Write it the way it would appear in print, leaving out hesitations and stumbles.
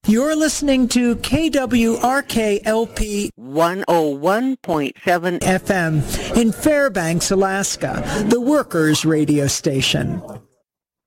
You're listening to KWRK-LP 101.7 FM in Fairbanks, Alaska, the Workers' Radio Station.